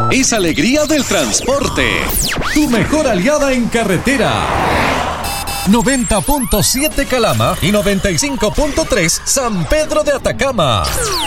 es alegría del transporte. Tu mejor aliada en carretera. 90.7 Calama y 95.3 San Pedro de Atacama.